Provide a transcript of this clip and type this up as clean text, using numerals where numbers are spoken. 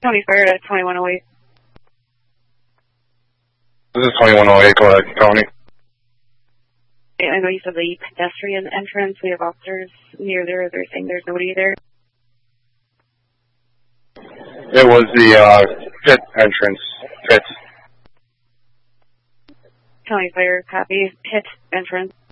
County Fire at 2108. This is 2108, go ahead, Tony. I know you said the pedestrian entrance. We have officers near there. They're saying there's nobody there. It was the pit entrance. Pit. County Fire, copy. Pit entrance.